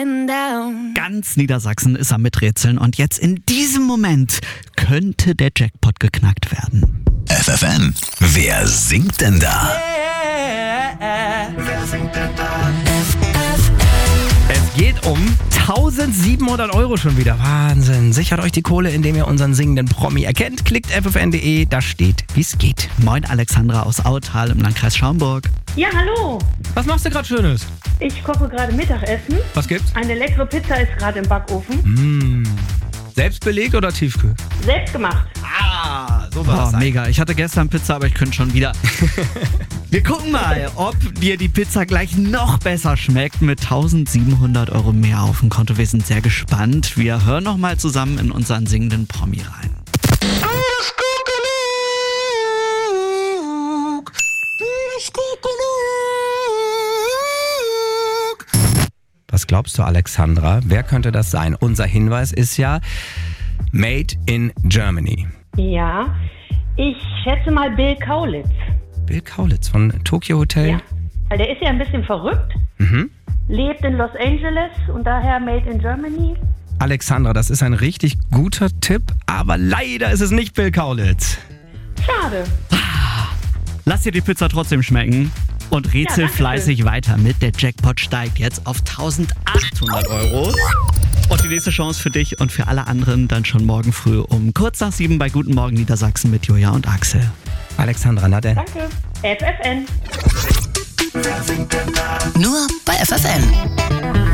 getting down. Ganz Niedersachsen ist am Miträtseln und jetzt in diesem Moment könnte der Jackpot geknackt werden. FFN, wer singt denn da? Es geht um 1700 € schon wieder. Wahnsinn. Sichert euch die Kohle, indem ihr unseren singenden Promi erkennt. Klickt ffn.de, da steht, wie es geht. Moin Alexandra aus Autal im Landkreis Schaumburg. Ja, hallo. Was machst du gerade Schönes? Ich koche gerade Mittagessen. Was gibt's? Eine leckere Pizza ist gerade im Backofen. Selbstbeleg oder Tiefkühl? Selbst gemacht. So Oh, mega. Ich hatte gestern Pizza, aber ich könnte schon wieder. Wir gucken mal, ob dir die Pizza gleich noch besser schmeckt mit 1700 € mehr auf dem Konto. Wir sind sehr gespannt. Wir hören noch mal zusammen in unseren singenden Promi rein. Was glaubst du, Alexandra? Wer könnte das sein? Unser Hinweis ist ja Made in Germany. Ja, ich schätze mal Bill Kaulitz. Bill Kaulitz von Tokyo Hotel. Ja. Weil der ist ja ein bisschen verrückt. Lebt in Los Angeles und daher Made in Germany. Alexandra, das ist ein richtig guter Tipp, aber leider ist es nicht Bill Kaulitz. Schade. Lass dir die Pizza trotzdem schmecken und rätsel danke fleißig weiter mit. Der Jackpot steigt jetzt auf 1800 €. Und die nächste Chance für dich und für alle anderen dann schon morgen früh um kurz nach 7 bei Guten Morgen Niedersachsen mit Julia und Axel. Alexandra, na denn? Danke. FFN. Nur bei FFN.